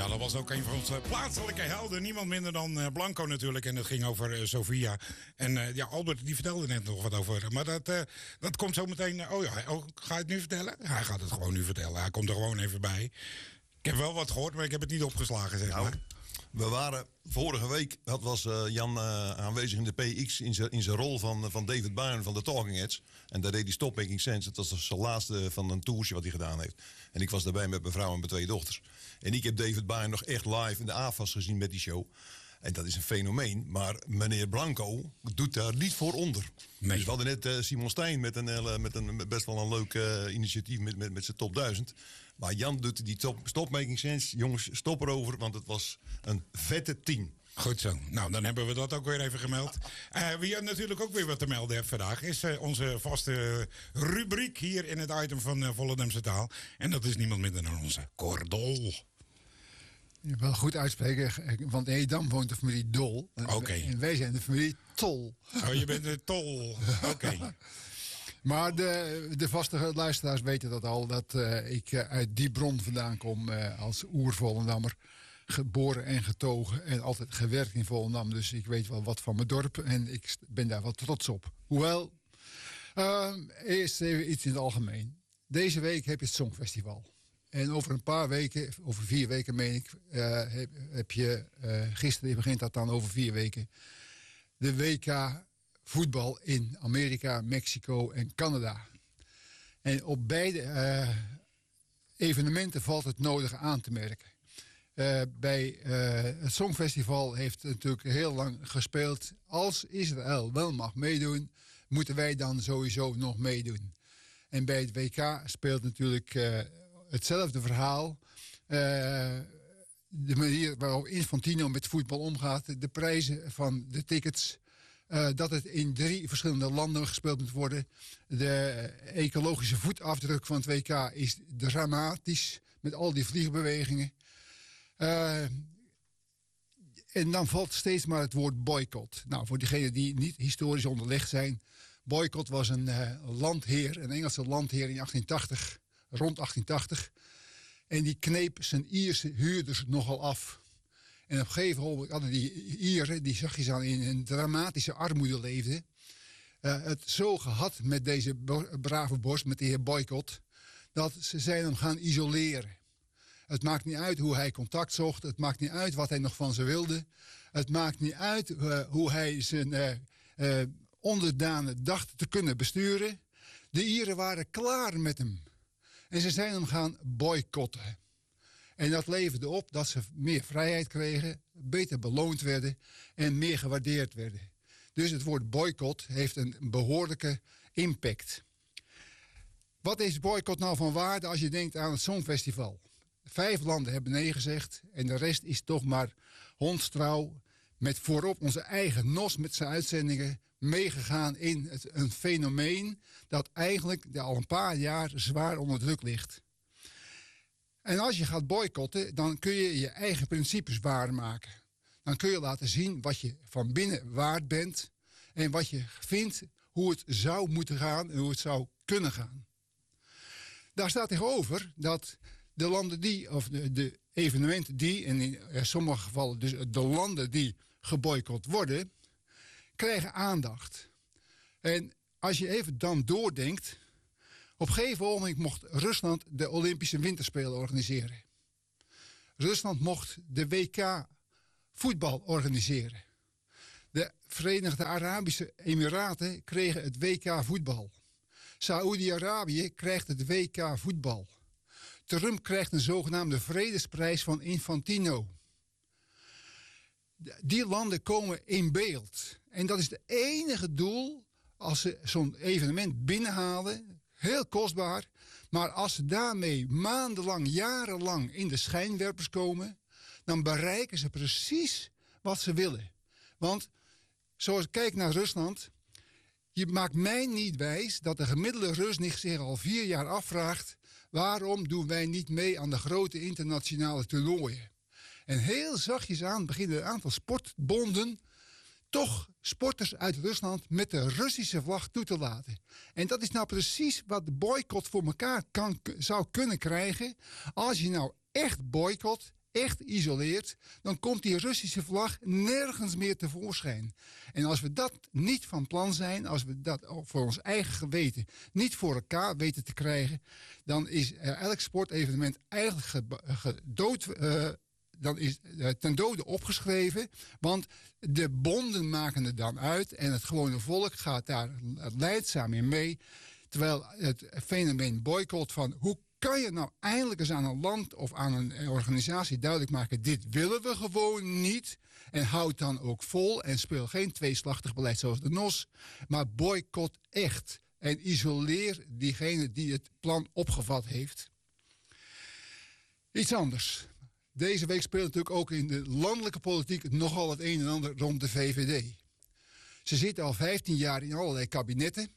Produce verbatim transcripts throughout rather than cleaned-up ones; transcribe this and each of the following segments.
Ja, dat was ook een van onze plaatselijke helden. Niemand minder dan uh, Blanco natuurlijk. En het ging over uh, Sofia. En uh, ja, Albert die vertelde net nog wat over. Maar dat, uh, dat komt zo meteen... Uh, oh ja, oh, ga je het nu vertellen? Hij gaat het gewoon nu vertellen. Hij komt er gewoon even bij. Ik heb wel wat gehoord, maar ik heb het niet opgeslagen, zeg nou, maar. We waren vorige week, dat was uh, Jan uh, aanwezig in de P X in zijn in zijn rol van, van David Byrne van de Talking Heads. En daar deed hij Stop Making Sense. Dat was zijn laatste van een toertje wat hij gedaan heeft. En ik was daarbij met mijn vrouw en mijn twee dochters. En ik heb David Byrne nog echt live in de A F A S gezien met die show. En dat is een fenomeen. Maar meneer Blanco doet daar niet voor onder. Nee. Dus we hadden net uh, Simon Stein met een, uh, met een best wel een leuk uh, initiatief met, met, met zijn top duizend. Maar Jan doet die top, Stop Making Sense. Jongens, stop erover, want het was een vette tien. Goed zo. Nou, dan hebben we dat ook weer even gemeld. Uh, wie natuurlijk ook weer wat te melden heeft vandaag... is uh, onze vaste rubriek hier in het item van uh, Volendamse Taal. En dat is niemand minder dan onze Cordol. Je wel goed uitspreken, want in Edam woont de familie Dol. Oké. Okay. En wij zijn de familie Tol. Oh, je bent de Tol. Oké. Okay. Maar de, de vaste luisteraars weten dat al, dat uh, ik uh, uit die bron vandaan kom uh, als oer-Volendammer. Geboren en getogen en altijd gewerkt in Volendam. Dus ik weet wel wat van mijn dorp en ik ben daar wel trots op. Hoewel, uh, eerst even iets in het algemeen. Deze week heb je het Songfestival. En over een paar weken, over vier weken meen ik, uh, heb, heb je, uh, gisteren begint dat dan over vier weken, de W K voetbal in Amerika, Mexico en Canada. En op beide uh, evenementen valt het nodige aan te merken. Uh, bij uh, het Songfestival heeft het natuurlijk heel lang gespeeld. Als Israël wel mag meedoen, moeten wij dan sowieso nog meedoen. En bij het W K speelt natuurlijk uh, hetzelfde verhaal. Uh, de manier waarop Infantino met voetbal omgaat, de prijzen van de tickets, uh, dat het in drie verschillende landen gespeeld moet worden. De ecologische voetafdruk van het W K is dramatisch met al die vliegbewegingen. Uh, en dan valt steeds maar het woord boycott. Nou, voor diegenen die niet historisch onderlegd zijn, boycott was een uh, landheer, een Engelse landheer in achttien tachtig, rond achttien tachtig. En die kneep zijn Ierse huurders nogal af. En op een gegeven moment hadden die Ieren, die zag je dan in een dramatische armoede leefden, uh, het zo gehad met deze brave borst, met de heer Boycott, dat ze zijn hem gaan isoleren. Het maakt niet uit hoe hij contact zocht. Het maakt niet uit wat hij nog van ze wilde. Het maakt niet uit uh, hoe hij zijn uh, uh, onderdanen dacht te kunnen besturen. De Ieren waren klaar met hem. En ze zijn hem gaan boycotten. En dat leverde op dat ze meer vrijheid kregen, beter beloond werden en meer gewaardeerd werden. Dus het woord boycott heeft een behoorlijke impact. Wat is boycott nou van waarde als je denkt aan het Songfestival? Vijf landen hebben nee gezegd en de rest is toch maar hondstrouw met voorop onze eigen N O S met zijn uitzendingen meegegaan in het, een fenomeen dat eigenlijk al een paar jaar zwaar onder druk ligt. En als je gaat boycotten, dan kun je je eigen principes waarmaken. Dan kun je laten zien wat je van binnen waard bent en wat je vindt, hoe het zou moeten gaan en hoe het zou kunnen gaan. Daar staat tegenover dat de landen die, of de, de evenementen die, en in sommige gevallen dus de landen die geboycott worden, krijgen aandacht. En als je even dan doordenkt, op een gegeven moment mocht Rusland de Olympische Winterspelen organiseren. Rusland mocht de W K voetbal organiseren. De Verenigde Arabische Emiraten kregen het W K voetbal. Saoedi-Arabië krijgt het W K voetbal. Trump krijgt een zogenaamde vredesprijs van Infantino. Die landen komen in beeld. En dat is het enige doel als ze zo'n evenement binnenhalen. Heel kostbaar. Maar als ze daarmee maandenlang, jarenlang in de schijnwerpers komen, dan bereiken ze precies wat ze willen. Want zoals ik kijk naar Rusland, je maakt mij niet wijs dat de gemiddelde Rus zich al vier jaar afvraagt, waarom doen wij niet mee aan de grote internationale toernooien? En heel zachtjes aan beginnen een aantal sportbonden toch sporters uit Rusland met de Russische vlag toe te laten. En dat is nou precies wat de boycott voor elkaar kan, zou kunnen krijgen als je nou echt boycott, echt isoleert, dan komt die Russische vlag nergens meer tevoorschijn. En als we dat niet van plan zijn, als we dat voor ons eigen geweten niet voor elkaar weten te krijgen, dan is elk sportevenement eigenlijk gedood. Uh, dan is uh, ten dode opgeschreven, want de bonden maken het dan uit en het gewone volk gaat daar leidzaam in mee. Terwijl het fenomeen boycott van hoe kan je nou eindelijk eens aan een land of aan een organisatie duidelijk maken, dit willen we gewoon niet. En houd dan ook vol en speel geen tweeslachtig beleid zoals de N O S, maar boycott echt. En isoleer diegene die het plan opgevat heeft. Iets anders. Deze week speelt natuurlijk ook in de landelijke politiek nogal het een en ander rond de V V D. Ze zitten al vijftien jaar in allerlei kabinetten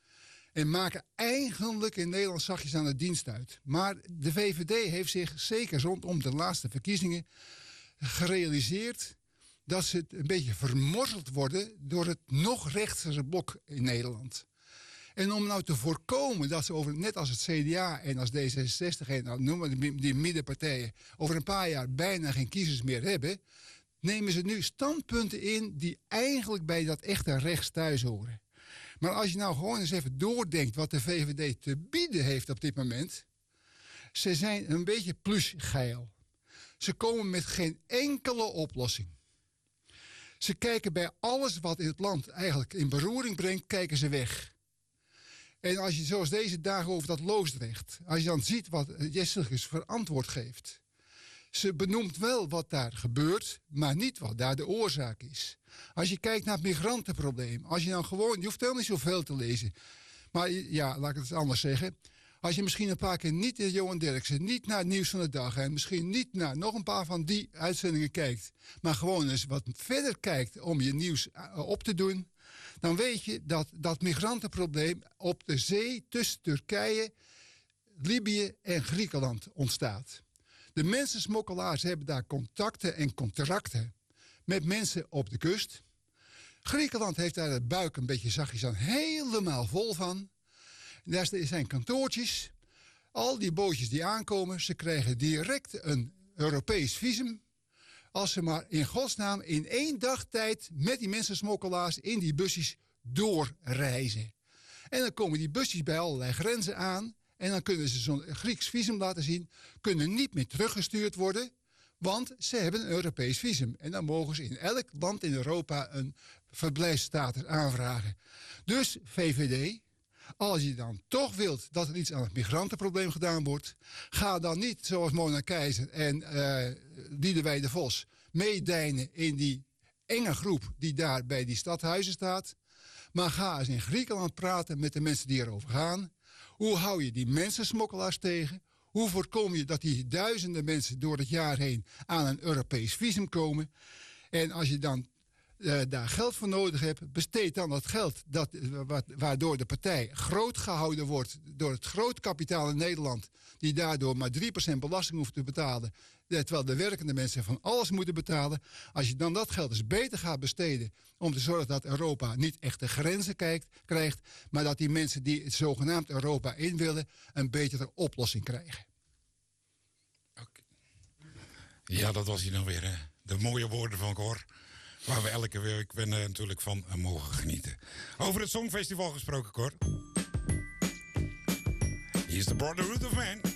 en maken eigenlijk in Nederland zachtjes aan de dienst uit. Maar de V V D heeft zich zeker rondom de laatste verkiezingen gerealiseerd dat ze het een beetje vermorzeld worden door het nog rechtse blok in Nederland. En om nou te voorkomen dat ze over, net als het C D A en als D zesenzestig en nou, noem maar die middenpartijen, over een paar jaar bijna geen kiezers meer hebben, nemen ze nu standpunten in die eigenlijk bij dat echte rechts thuis horen. Maar als je nou gewoon eens even doordenkt wat de V V D te bieden heeft op dit moment, ze zijn een beetje plusgeil. Ze komen met geen enkele oplossing. Ze kijken bij alles wat in het land eigenlijk in beroering brengt, kijken ze weg. En als je zoals deze dagen over dat Loosdrecht, als je dan ziet wat Jesselgus verantwoord geeft. Ze benoemt wel wat daar gebeurt, maar niet wat daar de oorzaak is. Als je kijkt naar het migrantenprobleem, als je dan gewoon, je hoeft helemaal niet zoveel te lezen. Maar ja, laat ik het anders zeggen. Als je misschien een paar keer niet naar Johan Derksen, niet naar het nieuws van de dag en misschien niet naar nog een paar van die uitzendingen kijkt, maar gewoon eens wat verder kijkt om je nieuws op te doen, dan weet je dat dat migrantenprobleem op de zee tussen Turkije, Libië en Griekenland ontstaat. De mensensmokkelaars hebben daar contacten en contracten met mensen op de kust. Griekenland heeft daar de buik een beetje zachtjes aan helemaal vol van. Daar zijn kantoortjes. Al die bootjes die aankomen, ze krijgen direct een Europees visum. Als ze maar in godsnaam in één dag tijd met die mensensmokkelaars in die busjes doorreizen. En dan komen die busjes bij allerlei grenzen aan. En dan kunnen ze zo'n Grieks visum laten zien. Kunnen niet meer teruggestuurd worden. Want ze hebben een Europees visum. En dan mogen ze in elk land in Europa een verblijfsstatus aanvragen. Dus V V D, als je dan toch wilt dat er iets aan het migrantenprobleem gedaan wordt, ga dan niet zoals Mona Keizer en uh, Liedewij de Vos meedijnen in die enge groep die daar bij die stadhuizen staat. Maar ga eens in Griekenland praten met de mensen die erover gaan. Hoe hou je die mensensmokkelaars tegen? Hoe voorkom je dat die duizenden mensen door het jaar heen aan een Europees visum komen? En als je dan uh, daar geld voor nodig hebt, besteed dan dat geld dat, uh, wat, waardoor de partij groot gehouden wordt door het groot kapitaal in Nederland, die daardoor maar drie procent belasting hoeft te betalen, terwijl de werkende mensen van alles moeten betalen. Als je dan dat geld dus beter gaat besteden om te zorgen dat Europa niet echt de grenzen kijkt, krijgt, maar dat die mensen die het zogenaamd Europa in willen een betere oplossing krijgen. Okay. Ja, dat was hier nog weer. Hè. De mooie woorden van Cor, waar we elke week uh, natuurlijk van uh, mogen genieten. Over het Songfestival gesproken, Cor. Hier is de Brotherhood of Man.